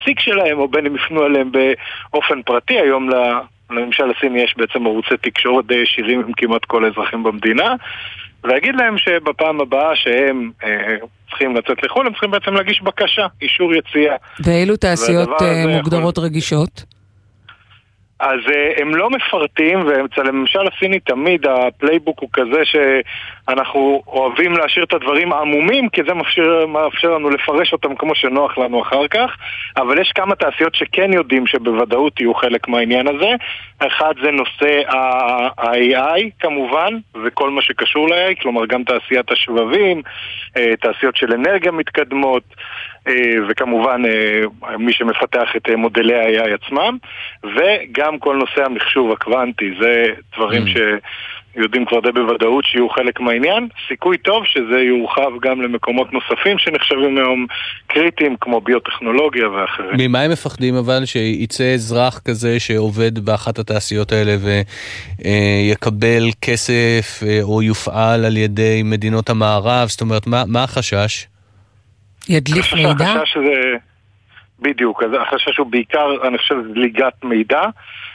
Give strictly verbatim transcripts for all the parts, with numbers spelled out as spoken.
סיק שלהם, או בין אם יפנו עליהם באופן פרטי. היום לממשל הסיני יש בעצם ערוצי תקשורת די ישירים עם כמעט כל האזרחים במדינה, ולהגיד להם שבפעם הבאה שהם אה, צריכים לצאת לחול, הם צריכים בעצם להגיש בקשה, אישור יציאה. ואילו תעשיות מוגדרות יכול... רגישות? אז הם לא מפרטים, ואצל הממשל הסיני תמיד הפלייבוק הוא כזה שאנחנו אוהבים להשאיר את הדברים עמומים, כי זה מאפשר, מאפשר לנו לפרש אותם כמו שנוח לנו אחר כך, אבל יש כמה תעשיות שכן יודעים שבוודאות יהיו חלק מהעניין הזה. אחד זה נושא ה-איי איי כמובן, וכל מה שקשור ל-איי איי, כלומר גם תעשיית השבבים, תעשיות של אנרגיה מתקדמות, וכמובן מי שמפתח את מודלי ה-איי איי עצמם, וגם כל נושא המחשוב הקוונטי, זה דברים שיודעים כבר די בוודאות שיהיו חלק מהעניין. סיכוי טוב שזה יורחב גם למקומות נוספים שנחשבים היום קריטיים, כמו ביוטכנולוגיה ואחרים. ממה הם מפחדים אבל שיצא אזרח כזה שעובד באחת התעשיות האלה ויקבל כסף או יופעל על ידי מדינות המערב? זאת אומרת, מה, מה החשש? ידליף מידע? החשש זה, בדיוק, החשש הוא בעיקר, אני חושב, זליגת מידע,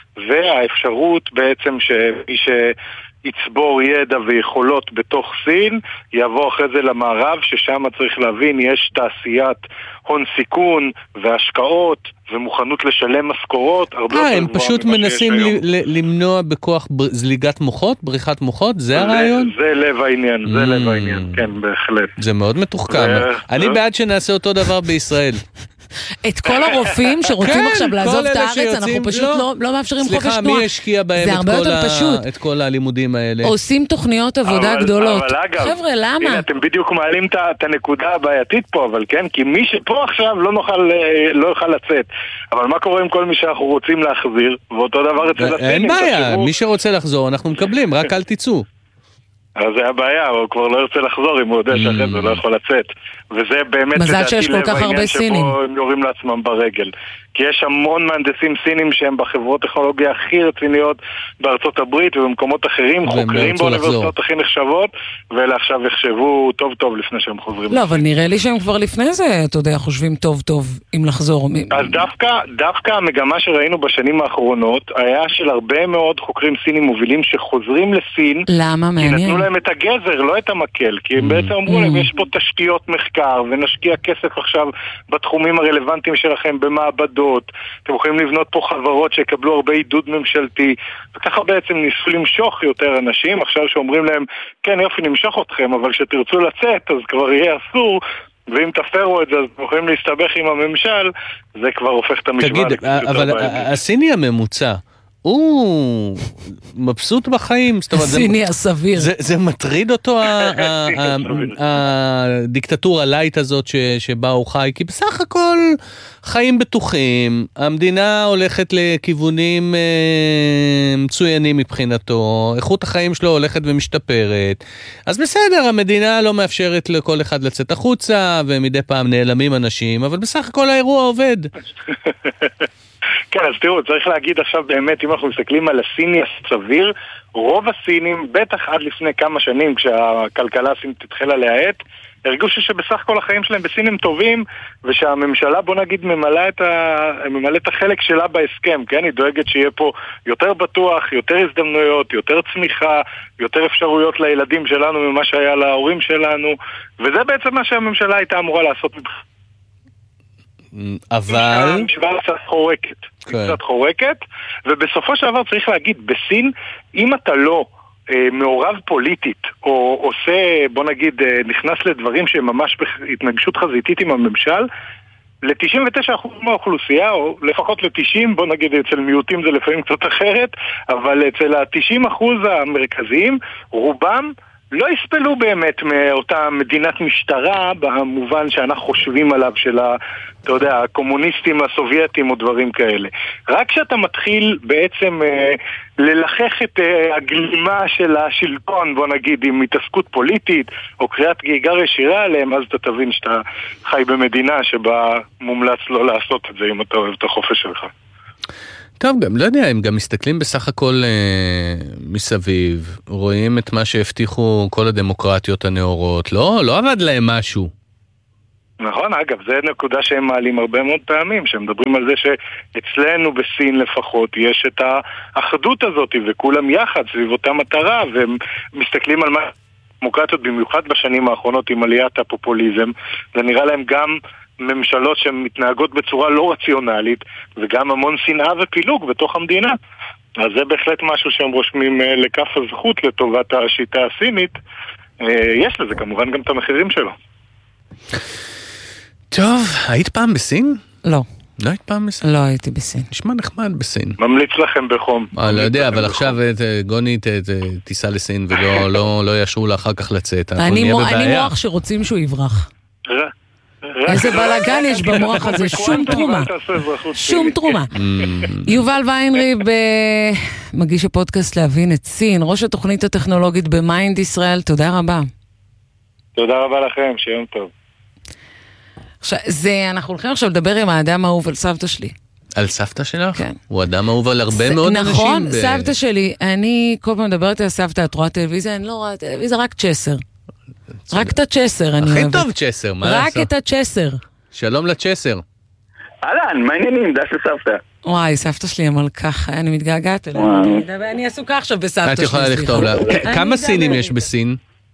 והאפשרות בעצם שמי שיצבור ידע ויכולות בתוך סין, יבוא אחרי זה למערב, ששם צריך להבין, יש תעשיית הון סיכון והשקעות, ומוכנות לשלם משכורות. אה, הם פשוט מנסים למנוע בכוח זליגת מוחות, בריחת מוחות, זה הרעיון? זה לב העניין, זה לב העניין, כן, בהחלט. זה מאוד מתוחכם. אני בעד שנעשה אותו דבר בישראל. את כל הרופאים שרוצים עכשיו לעזוב את הארץ, אנחנו פשוט לא מאפשרים חופש תנועה. סליחה, מי השקיע בהם את כל הלימודים האלה? עושים תוכניות עבודה גדולות. חבר'ה, למה? הנה, אתם בדיוק מעלים את הנקודה הבעייתית פה, אבל כן, כי מי שפה עכשיו לא נוכל, לא יוכל לצאת. אבל מה קורה עם כל מי שאנחנו רוצים להחזיר? ואותו דבר אצל הסינים. אין בעיה, מי שרוצה לחזור, אנחנו מקבלים, רק אל תצאו. אז זה הבעיה, הוא כבר לא ירצה לחזור אם הוא יודע שאחרי זה לא יכול לצאת. וזה באמת מזל שיש כל כך הרבה סינים. שבו הם יורים לעצמם ברגל. כי יש המון מהנדסים סינים שהם בחברות טכנולוגיה הכי רציניות בארצות הברית ובמקומות אחרים, חוקרים באוניברסיטאות הכי נחשבות, ואלה עכשיו יחשבו טוב טוב לפני שהם חוזרים. לא, אבל נראה לי שהם כבר לפני זה, אתה יודע, חושבים טוב טוב אם לחזור. אז דווקא, דווקא המגמה שראינו בשנים האחרונות, היה של הרבה מאוד חוקרים סינים מובילים שחוזרים לסין. למה? מעניין. כי נתנו להם את הגזר, לא את המקל, כי הם בעצם אמרו להם, יש פה תשתיות מחקר, ונשקיע כסף עכשיו בתחומים הרלוונטיים שלכם, במעבדות, אתם יכולים לבנות פה חברות שיקבלו הרבה עידוד ממשלתי, וככה בעצם ניסו למשוך יותר אנשים, עכשיו שאומרים להם, כן יופי נמשוך אתכם, אבל שתרצו לצאת, אז כבר יהיה אסור, ואם תפרו את זה, אז אתם יכולים להסתבך עם הממשל, זה כבר הופך את המשוואה. תגיד, אבל הסיני הממוצע, הוא מבסוט בחיים. הסיני הסביר. זה מטריד אותו הדיקטטורה לייט הזאת שבה הוא חי, כי בסך הכל חיים בטוחים, המדינה הולכת לכיוונים מצוינים מבחינתו, איכות החיים שלו הולכת ומשתפרת, אז בסדר, המדינה לא מאפשרת לכל אחד לצאת החוצה, ומדי פעם נעלמים אנשים, אבל בסך הכל האירוע עובד. כן, אז תראו, צריך להגיד עכשיו באמת, אם אנחנו מסתכלים על הסיני הסביר, רוב הסינים, בטח עד לפני כמה שנים, כשהכלכלה הסינית התחילה להאט, הרגשו שבסך כל החיים שלהם בסין הם טובים, ושהממשלה, בוא נגיד, ממלא את, ה... ממלא את החלק שלה בהסכם, כן? היא דואגת שיהיה פה יותר בטוח, יותר הזדמנויות, יותר צמיחה, יותר אפשרויות לילדים שלנו ממה שהיה להורים שלנו, וזה בעצם מה שהממשלה הייתה אמורה לעשות מבחינת. אבל... המשוואה קצת חורקת, קצת חורקת, ובסופו של דבר צריך להגיד, בסין, אם אתה לא אה, מעורב פוליטית, או עושה, בוא נגיד, אה, נכנס לדברים שהם ממש בהתנגשות חזיתית עם הממשל, ל-תשעים ותשעה אחוז מהאוכלוסייה, או לפחות ל-תשעים, בוא נגיד, אצל מיעוטים זה לפעמים קצת אחרת, אבל אצל ה-תשעים אחוז המרכזיים, רובם, לא יספלו באמת מאותה מדינת משטרה במובן שאנחנו חושבים עליו של ה, אתה יודע, הקומוניסטים הסובייטים או דברים כאלה. רק כשאתה מתחיל בעצם אה, ללחך את אה, הגלימה של השלטון, בוא נגיד, עם התעסקות פוליטית או קריאת גיגר ישירה עליהם, אז אתה תבין שאתה חי במדינה שבה מומלץ לא לעשות את זה אם אתה אוהב את החופש שלך. טוב, גם לא יודע, הם גם מסתכלים בסך הכל אה, מסביב, רואים את מה שהבטיחו כל הדמוקרטיות הנאורות, לא, לא עבד להם משהו. נכון, אגב, זו נקודה שהם מעלים הרבה מאוד פעמים, שהם מדברים על זה שאצלנו בסין לפחות יש את האחדות הזאת, וכולם יחד סביב אותה מטרה, והם מסתכלים על מה דמוקרטיות, במיוחד בשנים האחרונות עם עליית הפופוליזם, זה נראה להם גם ממשלות שמתנהגות בצורה לא רציונלית, וגם המון שנאה ופילוג בתוך המדינה. אז זה בהחלט משהו שהם רושמים לכף הזכות לטובת השיטה הסינית. יש לזה כמובן גם את המחירים שלו. טוב, היית פעם בסין? לא. לא היית פעם בסין? לא הייתי בסין. נשמע נחמד בסין. ממליץ לכם בחום. אה, לא יודע, אבל עכשיו גוני תיסע לסין ולא יאשרו לה אחר כך לצאת. אני מוח שרוצים שהוא יברח. איזה בלגן יש במוח הזה, שום תרומה. שום תרומה. יובל ויינריב, מגיש הפודקאסט להבין את סין, ראש התוכנית הטכנולוגית במיינד ישראל, תודה רבה. תודה רבה לכם, שיום טוב. זה, אנחנו הולכים עכשיו לדבר עם האדם האהוב על סבתא שלי. על סבתא שלך? כן. הוא אדם אהוב על הרבה מאוד אנשים. נכון, סבתא שלי, אני כל פעם מדברת על סבתא, את רואה טלוויזיה, אני לא רואה טלוויזיה, רק צ'סר. רק את הצ'סר אני אוהבת. הכי טוב צ'סר, מה לעשות? רק את הצ'סר. שלום לצ'סר. אהלן, מה העניינים? דש לסבתא. וואי, סבתא שלי המלכה, אני מתגעגעת אליה. אני עסוקה עכשיו בסבתא שלי. את יכולה לכתוב לה. כמה סינים יש בסין?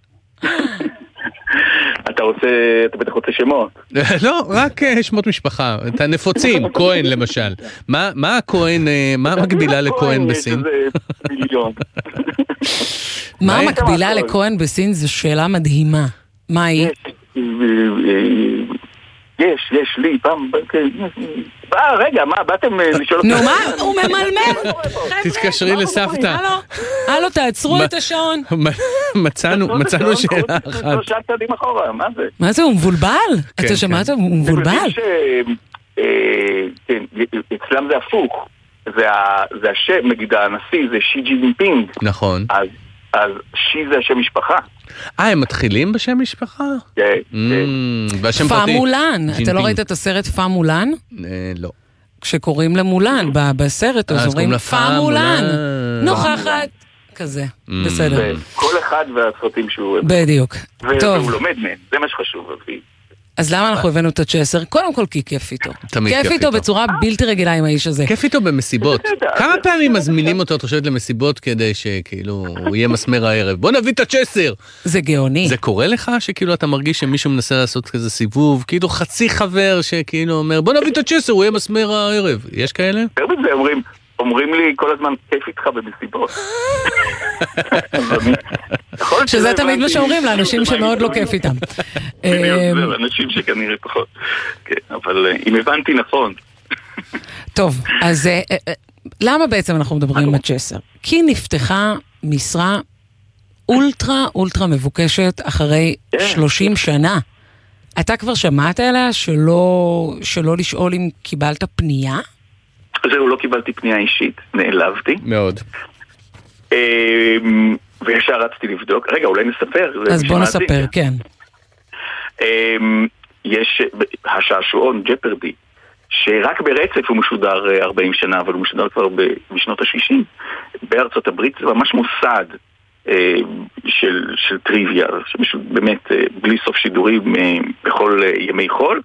אתה רוצה, אתה בטח רוצה שמות. לא, רק שמות משפחה. את הנפוצים, כהן למשל. מה הכהן, מה המקבילה לכהן בסין? מה המקבילה לכהן בסין? זו שאלה מדהימה. מה היא? יש, יש לי, פעם, רגע, מה, באתם לשאול אותם? נו, מה? הוא ממלמל. תתקשרי לסבתא. הלו, תעצרו את השעון. מצאנו, מצאנו שאלה אחת. שלושה צעדים אחורה, מה זה? מה זה, הוא מבולבל? אתה שמעת? הוא מבולבל? כן, אצלם זה הפוך. זה השם, נגיד הנשיא, זה שי ג'ינפינג. נכון. אז שי זה השם משפחה. אה, הם מתחילים בשם משפחה? כן, כן. פאמולן. אתה לא ראית את הסרט פאמולן? לא. כשקוראים למולן, בסרט, אז אומרים פאמולן. נוכחת. כזה, בסדר. כל אחד והסרטים שהוא... בדיוק. והוא לומד מהם, זה מה שחשוב. אז למה אנחנו הבאנו את הצ'סר? קודם כל כי כיף איתו. כיף איתו בצורה בלתי רגילה עם האיש הזה. כיף איתו במסיבות. כמה פעמים מזמינים אותו, את חושבת, למסיבות כדי שכאילו הוא יהיה מסמר הערב? בוא נביא את הצ'סר! זה גאוני. זה קורה לך שכאילו אתה מרגיש שמישהו מנסה לעשות כזה סיבוב, כאילו חצי חבר שכאילו אומר, בוא נביא את הצ'סר, הוא יהיה מסמר הערב. יש כאלה? הרבה זה אומרים, אומרים לי כל הזמן כיף איתך במסיבות. שזה תמיד מה שאומרים לאנשים שמאוד לא כיף איתם. אנשים שכנראה פחות. אבל אם הבנתי נכון. טוב, אז למה בעצם אנחנו מדברים עם הצ'סר? כי נפתחה משרה אולטרה אולטרה מבוקשת אחרי שלושים שנה. אתה כבר שמעת עליה שלא לשאול אם קיבלת פנייה? זהו, לא קיבלתי פנייה אישית, נעלבתי. מאוד. וישר רצתי לבדוק. רגע, אולי נספר. אז בוא נספר, כן. יש השעשועון ג'פרדי, שרק ברצף הוא משודר ארבעים שנה, אבל הוא משודר כבר בשנות ה-שישים. בארצות הברית זה ממש מוסד של, של טריוויה, באמת בלי סוף שידורים בכל ימי חול.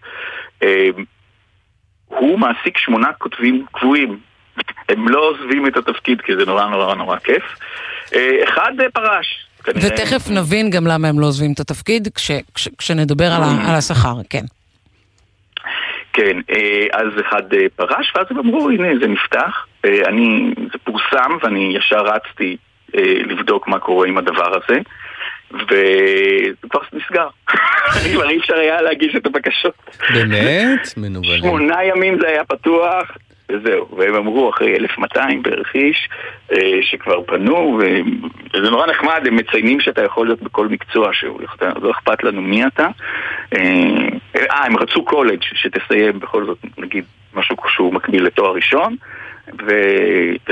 הוא מעסיק שמונה כותבים קבועים. הם לא עוזבים את התפקיד, כי זה נורא נורא נורא כיף. אחד פרש. ותכף נבין גם למה הם לא עוזבים את התפקיד, כש, כש, כשנדבר על, ה, על השכר, כן. כן, אז אחד פרש, ואז הם אמרו, הנה, זה נפתח. אני, זה פורסם, ואני ישר רצתי לבדוק מה קורה עם הדבר הזה. וזה כבר נסגר. כבר אי אפשר היה להגיש את הבקשות. באמת? מנובלים. שמונה ימים זה היה פתוח, וזהו. והם אמרו אחרי אלף ומאתיים בערך איש, שכבר פנו, וזה נורא נחמד, הם מציינים שאתה יכול להיות בכל מקצוע שהוא, לא אכפת לנו מי אתה. אה, הם רצו קולג' שתסיים בכל זאת, נגיד, משהו שהוא מקביל לתואר ראשון, וזהו.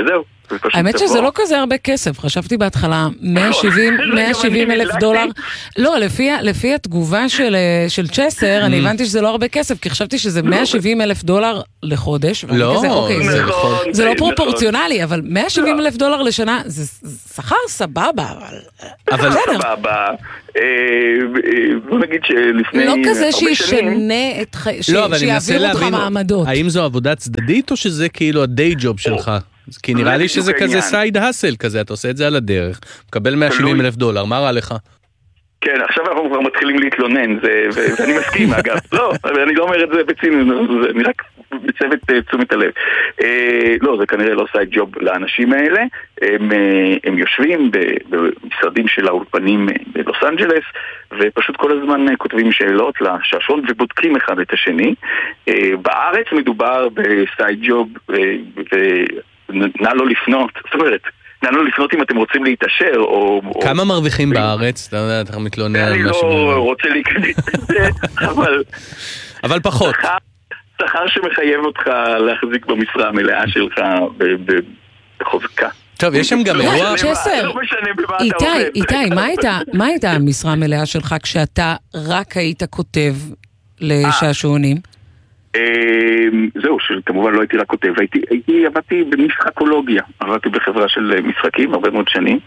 האמת שזה לא כזה הרבה כסף, חשבתי בהתחלה מאה שבעים אלף דולר, לא, לפי התגובה של צ'סר, אני הבנתי שזה לא הרבה כסף, כי חשבתי שזה מאה שבעים אלף דולר לחודש, לא, זה לא פרופורציונלי, אבל מאה שבעים אלף דולר לשנה, זה שכר סבבה, אבל סבבה, בוא נגיד שלפני לא כזה שישנה את שיעביר אותך מעמדות. האם זו עבודה צדדית או שזה כאילו הדיי ג'וב שלך? כי נראה לי שזה כזה סייד הסל כזה, אתה עושה את זה על הדרך, מקבל מאה שבעים אלף דולר, מה רע לך? כן, עכשיו אנחנו כבר מתחילים להתלונן, ואני מסכים אגב, לא, אני לא אומר את זה בציניות, אני רק בצוות תשומת הלב. לא, זה כנראה לא סייד ג'וב לאנשים האלה, הם יושבים במשרדים של האולפנים בלוס אנג'לס, ופשוט כל הזמן כותבים שאלות לשעשון ובודקים אחד את השני. בארץ מדובר בסייד ג'וב, ונע לא לפנות, זאת אומרת, נענו לפנות אם אתם רוצים להתאשר או... כמה מרוויחים בארץ? אתה יודע, אתה מתלונן על משהו... אני לא רוצה להיכנס לזה, אבל... אבל פחות. שכר שמחייב אותך להחזיק במשרה המלאה שלך בחוזקה. טוב, יש שם גם אירוע... צ'סר, איתי, איתי, מה הייתה המשרה המלאה שלך כשאתה רק היית כותב לשעשועונים? זהו, שכמובן לא הייתי רק כותב, הייתי, עבדתי במשחקולוגיה, עבדתי בחברה של משחקים הרבה מאוד שנים,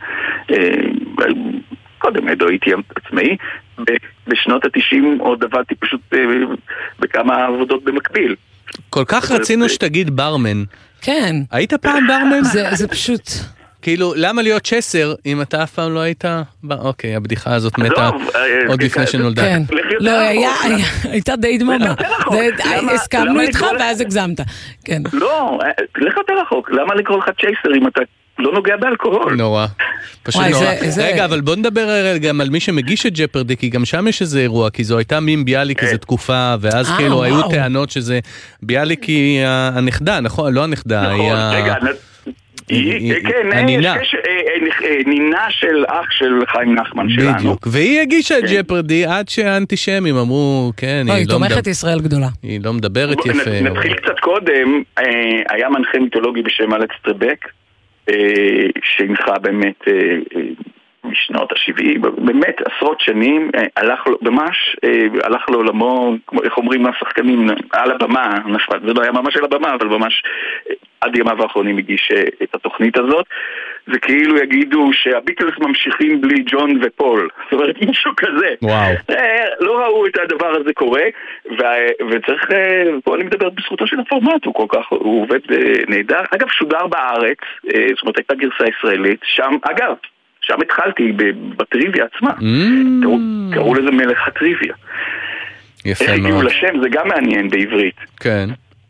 קודם עדו הייתי עצמאי, בשנות ה-תשעים עוד עבדתי פשוט בכמה עבודות במקביל. כל כך רצינו שתגיד ברמן. כן. היית פעם ברמן? זה פשוט... כאילו, למה להיות צ'סר אם אתה אף פעם לא היית... אוקיי, הבדיחה הזאת מתה עוד לפני שנולדה. כן, לא, הייתה די דממה. הסכמנו איתך ואז הגזמת. כן. לא, לך יותר רחוק. למה לקרוא לך צ'ייסר אם אתה לא נוגע באלכוהול? נורא. פשוט נורא. רגע, אבל בוא נדבר גם על מי שמגיש את ג'פרדי, כי גם שם יש איזה אירוע, כי זו הייתה מים ביאליק איזו תקופה, ואז כאילו היו טענות שזה... ביאליק היא הנכדה, נכון? לא הנכדה, היא ה... רגע, הנינה. נינה של אח של חיים נחמן שלנו. בדיוק, והיא הגישה את ג'פרדי עד שהאנטישמים אמרו, כן, היא תומכת ישראל גדולה. היא לא מדברת יפה. נתחיל קצת קודם, היה מנחה מיתולוגי בשם אלכס טרבק, שהנחה באמת משנות ה-שבעים, באמת עשרות שנים, הלך לו, ממש, הלך לעולמו, איך אומרים השחקנים, על הבמה, זה לא היה ממש על הבמה, אבל ממש עד ימיו האחרונים הגיש את התוכנית הזאת. זה כאילו יגידו שהביטלס ממשיכים בלי ג'ון ופול, זאת אומרת משהו כזה. וואו. לא ראו את הדבר הזה קורה, וצריך, פה אני מדבר בזכותו של הפורמט, הוא כל כך, הוא עובד נהדר. אגב, שודר בארץ, זאת אומרת הייתה גרסה ישראלית, שם, אגב, שם התחלתי בטריוויה עצמה. קראו לזה מלך הטריוויה. יפה מאוד. איך הגיעו לשם, זה גם מעניין בעברית. כן.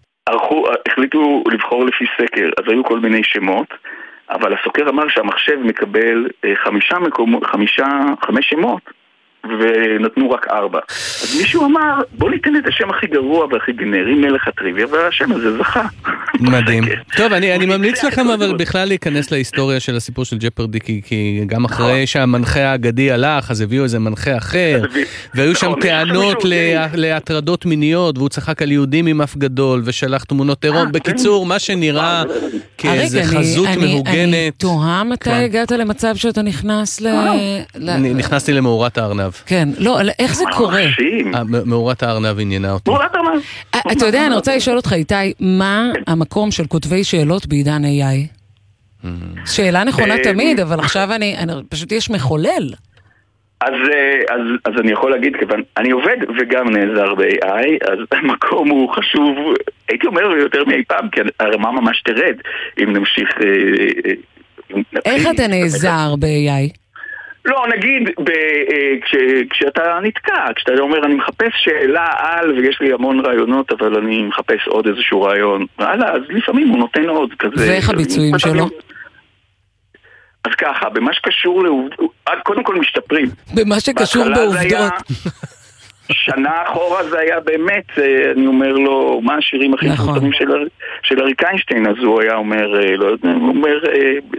החליטו לבחור לפי סקר, אז היו כל מיני שמות, אבל הסוקר אמר שהמחשב מקבל חמישה מקומות, חמישה, חמש שמות, ונתנו רק ארבע. אז מישהו אמר, בוא ניתן את השם הכי גרוע והכי גנרי, מלך הטריוויה, והשם הזה זכה. מדהים. טוב, אני, אני ממליץ לכם אבל בכלל להיכנס להיסטוריה של הסיפור של ג'פרדי, כי, כי גם אחרי שהמנחה האגדי הלך, אז הביאו איזה מנחה אחר, והיו שם טענות להטרדות מיניות, והוא צחק על יהודים עם אף גדול, ושלח תמונות עירום. בקיצור, מה שנראה כאיזה חזות מהוגנת. אני תוהה מתי הגעת למצב שאתה נכנס ל... נכנסתי למאורת הארנב. כן, לא, איך זה קורה? מאורת הארנב עניינה אותי. מאורת הארנב. אתה יודע, אני רוצה לשאול אותך, איתי, מה המקום של כותבי שאלות בעידן איי איי? שאלה נכונה תמיד, אבל עכשיו אני, פשוט יש מחולל. אז, אז, אז אני יכול להגיד, כיוון, אני עובד וגם נעזר ב-איי איי, אז המקום הוא חשוב, הייתי אומר יותר מאי פעם, כי הרמה ממש תרד, אם נמשיך... איך אתה נעזר ב-איי איי? לא, נגיד, ב, כש, כשאתה נתקע, כשאתה אומר, אני מחפש שאלה על, ויש לי המון רעיונות, אבל אני מחפש עוד איזשהו רעיון, הלאה, אז לפעמים הוא נותן עוד כזה. ואיך הביצועים שלו? אז ככה, במה שקשור לעובדות, קודם כל משתפרים. במה שקשור בעובדות. שנה אחורה זה היה באמת, אני אומר לו, מה השירים הכי מפורסמים של אריק איינשטיין, אז הוא היה אומר, לא יודע, הוא אומר,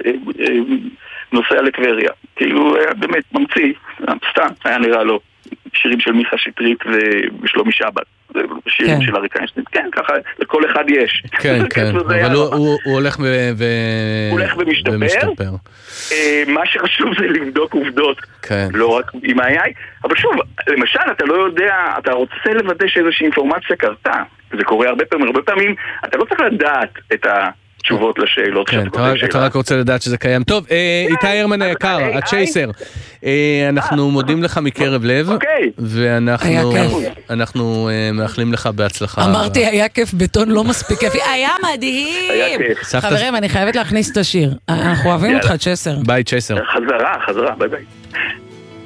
נוסע לטבריה. כאילו, היה באמת ממציא, סתם, היה נראה לו שירים של מיכה שטרית ושלומי שבת. שירים של אריק איינשטיין, כן, ככה, לכל אחד יש. כן, כן, אבל הוא הולך ומשתפר. מה שחשוב זה לבדוק עובדות, לא רק עם ה-איי איי, אבל שוב, למשל, אתה לא יודע, אתה רוצה לוודא שאיזושהי אינפורמציה קרתה, זה קורה הרבה פעמים, הרבה פעמים, אתה לא צריך לדעת את ה... תשובות לשאלות. כן, אתה רק רוצה לדעת שזה קיים. טוב, איתי הרמן היקר, הצ'ייסר, אנחנו מודים לך מקרב לב, ואנחנו מאחלים לך בהצלחה. אמרתי, היה כיף, בטון לא מספיק כיף, היה מדהים. חברים, אני חייבת להכניס את השיר. אנחנו אוהבים אותך, צ'ייסר. ביי, צ'ייסר. חזרה, חזרה, ביי ביי.